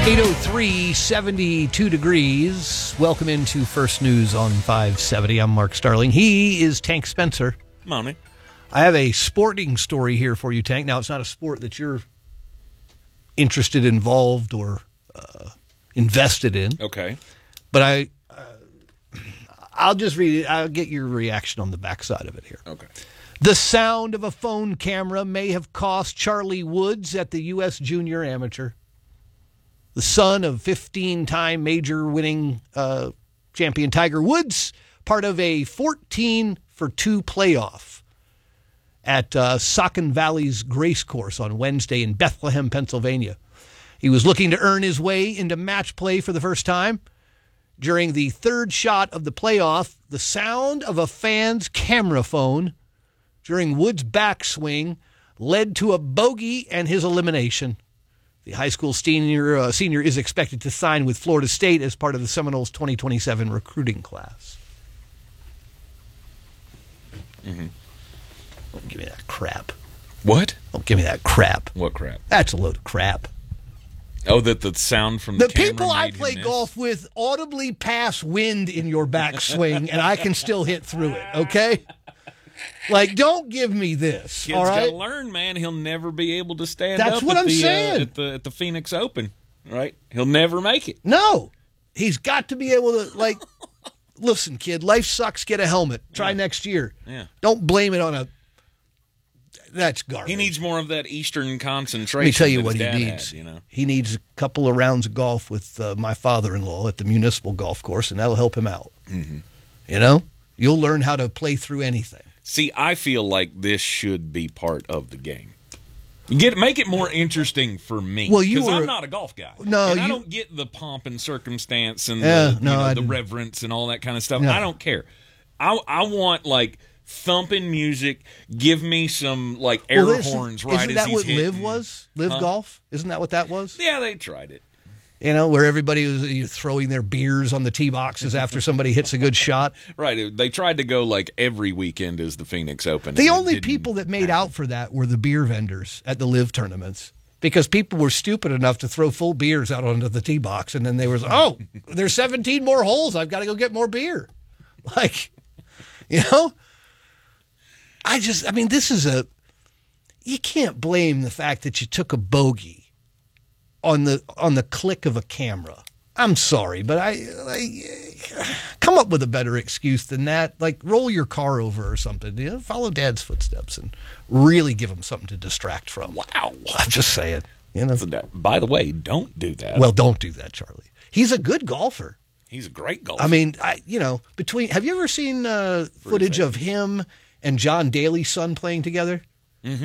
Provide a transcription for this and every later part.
8:03, 72 degrees. Welcome into First News on 570. I'm Mark Starling. He is Tank Spencer. Morning. I have a sporting story here for you, Tank. Now, it's not a sport that you're interested, involved, or invested in. Okay. But I'll just read it. I'll get your reaction on the backside of it here. Okay. The sound of a phone camera may have cost Charlie Woods at the U.S. Junior Amateur. The son of 15-time major winning champion Tiger Woods, part of a 14-2 playoff at Saucon Valley's Grace Course on Wednesday in Bethlehem, Pennsylvania. He was looking to earn his way into match play for the first time. During the third shot of the playoff, the sound of a fan's camera phone during Woods' backswing led to a bogey and his elimination. The high school senior is expected to sign with Florida State as part of the Seminoles' 2027 recruiting class. Mm-hmm. Don't give me that crap. What? Don't give me that crap. What crap? That's a load of crap. Oh, that the sound from the camera people I made play him miss? golf with audibly pass wind in your backswing, and I can still hit through it, okay? Like, don't give me this, Kid's all right? got to learn, man. He'll never be able to stand That's up what at I'm the, saying. At the Phoenix Open, right? He'll never make it. No. He's got to be able to, like, listen, kid, life sucks, get a helmet. Try next year. Yeah. Don't blame it on a... That's garbage. He needs more of that Eastern concentration. Let me tell you that what his he dad needs. had, you know? He needs a couple of rounds of golf with my father-in-law at the municipal golf course, and that'll help him out. Mm-hmm. You know? You'll learn how to play through anything. See, I feel like this should be part of the game. Make it more interesting for me. Well, because I'm not a golf guy. No, and I don't get the pomp and circumstance and the reverence and all that kind of stuff. No. I don't care. I want like thumping music. Give me some like air horns right as Isn't that he's what hitting. Live was? Live Golf? Isn't that what that was? Yeah, they tried it. You know, where everybody was throwing their beers on the tee boxes after somebody hits a good shot. Right. They tried to go like every weekend as the Phoenix Open. The only people that made out for that were the beer vendors at the Live tournaments, because people were stupid enough to throw full beers out onto the tee box, and then they was, there's 17 more holes. I've got to go get more beer. Like, you know, you can't blame the fact that you took a bogey on the click of a camera. I'm sorry, but I come up with a better excuse than that. Like, roll your car over or something. You know, follow Dad's footsteps and really give him something to distract from. Wow. I'm just saying. You know. By the way, don't do that. Well, don't do that, Charlie. He's a good golfer. He's a great golfer. I mean, have you ever seen footage of him and John Daly's son playing together? Mm-hmm.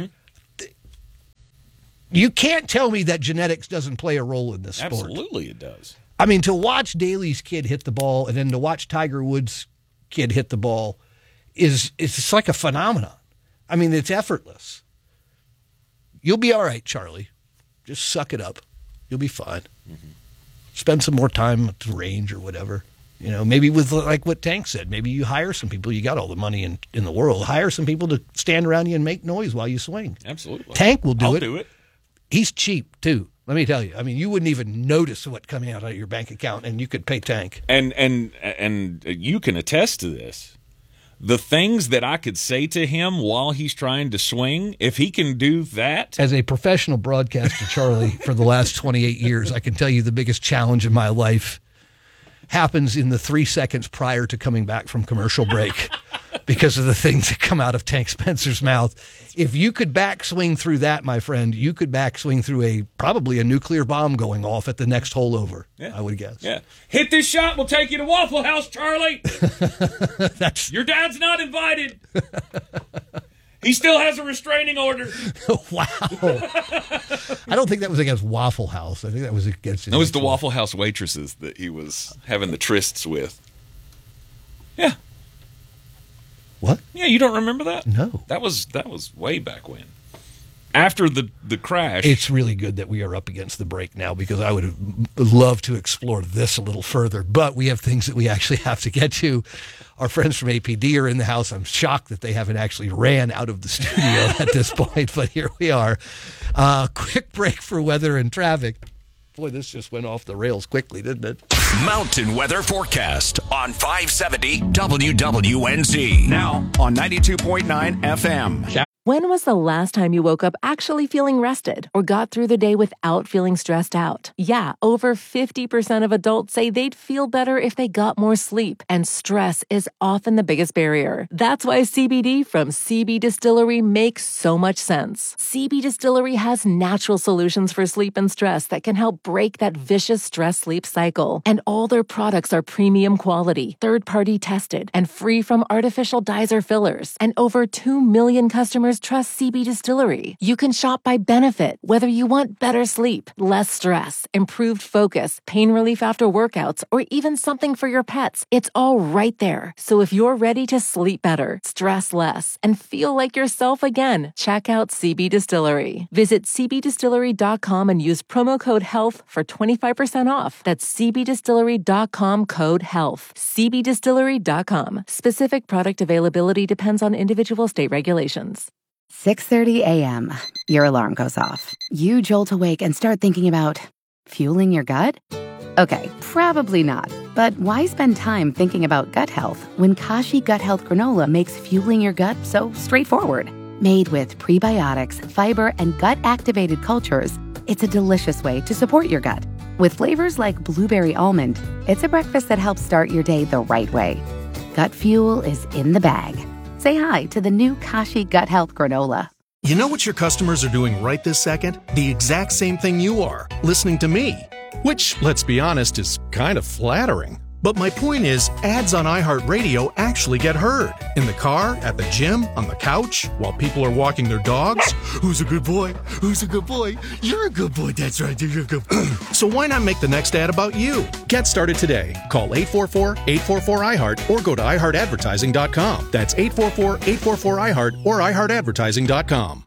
You can't tell me that genetics doesn't play a role in this sport. Absolutely it does. I mean, to watch Daly's kid hit the ball and then to watch Tiger Woods' kid hit the ball it's like a phenomenon. I mean, it's effortless. You'll be all right, Charlie. Just suck it up. You'll be fine. Mm-hmm. Spend some more time at the range or whatever. You know, maybe with like what Tank said, maybe you hire some people. You got all the money in the world. Hire some people to stand around you and make noise while you swing. Absolutely. Tank will do I'll it. do it. He's cheap, too. Let me tell you. I mean, you wouldn't even notice what coming out of your bank account, and you could pay Tank. And you can attest to this. The things that I could say to him while he's trying to swing, if he can do that. As a professional broadcaster, Charlie, for the last 28 years, I can tell you the biggest challenge in my life happens in the 3 seconds prior to coming back from commercial break because of the things that come out of Tank Spencer's mouth. If you could backswing through that, my friend, you could backswing through probably a nuclear bomb going off at the next hole over, I would guess. Yeah. Hit this shot, we'll take you to Waffle House, Charlie. Your dad's not invited. He still has a restraining order. Wow. I don't think that was against Waffle House. I think that was against... It was the Waffle House waitresses that he was having the trysts with. Yeah. What? Yeah, you don't remember that? No. That was way back when. After the crash. It's really good that we are up against the break now, because I would have loved to explore this a little further, but we have things that we actually have to get to. Our friends from APD are in the house. I'm shocked that they haven't actually ran out of the studio at this point, but here we are. Quick break for weather and traffic. Boy, this just went off the rails quickly, didn't it? Mountain weather forecast on 570 WWNZ. Now on 92.9 FM. When was the last time you woke up actually feeling rested or got through the day without feeling stressed out? Yeah, over 50% of adults say they'd feel better if they got more sleep, and stress is often the biggest barrier. That's why CBD from CB Distillery makes so much sense. CB Distillery has natural solutions for sleep and stress that can help break that vicious stress-sleep cycle. And all their products are premium quality, third-party tested, and free from artificial dyes or fillers. And over 2 million customers trust CB Distillery. You can shop by benefit, whether you want better sleep, less stress, improved focus, pain relief after workouts, or even something for your pets. It's all right there. So if you're ready to sleep better, stress less, and feel like yourself again, check out CB Distillery. Visit cbdistillery.com and use promo code HEALTH for 25% off. That's cbdistillery.com code HEALTH. cbdistillery.com. Specific product availability depends on individual state regulations. 6:30 a.m. Your alarm goes off. You jolt awake and start thinking about fueling your gut? Okay, probably not. But why spend time thinking about gut health when Kashi Gut Health Granola makes fueling your gut so straightforward? Made with prebiotics, fiber, and gut-activated cultures, it's a delicious way to support your gut. With flavors like blueberry almond, it's a breakfast that helps start your day the right way. Gut fuel is in the bag. Say hi to the new Kashi Gut Health Granola. You know what your customers are doing right this second? The exact same thing you are, listening to me. Which, let's be honest, is kind of flattering. But my point is, ads on iHeartRadio actually get heard. In the car, at the gym, on the couch, while people are walking their dogs. Who's a good boy? Who's a good boy? You're a good boy, that's right, you're a good boy. So why not make the next ad about you? Get started today. Call 844-844-iHeart or go to iHeartAdvertising.com. That's 844-844-iHeart or iHeartAdvertising.com.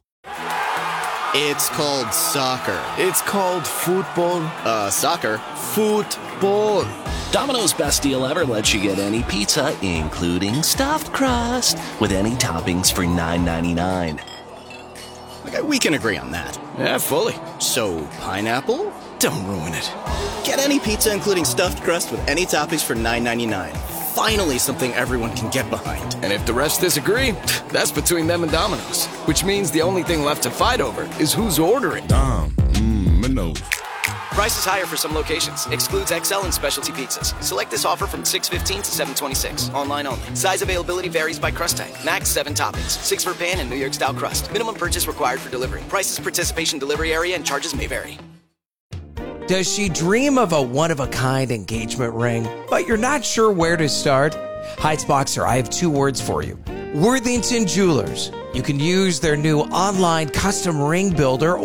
It's called soccer. It's called football. Soccer. Football. Domino's best deal ever lets you get any pizza, including stuffed crust, with any toppings for $9.99. Okay, we can agree on that. Yeah, fully. So, pineapple? Don't ruin it. Get any pizza, including stuffed crust, with any toppings for $9.99. Finally, something everyone can get behind. And if the rest disagree, that's between them and Domino's. Which means the only thing left to fight over is who's ordering. Domino's. Prices higher for some locations. Excludes XL and specialty pizzas. Select this offer from 6/15 to 7/26. Online only. Size availability varies by crust type. Max 7 toppings. 6 for pan and New York style crust. Minimum purchase required for delivery. Prices, participation, delivery area, and charges may vary. Does she dream of a one-of-a-kind engagement ring, but you're not sure where to start? Heights Boxer, I have 2 words for you. Worthington Jewelers. You can use their new online custom ring builder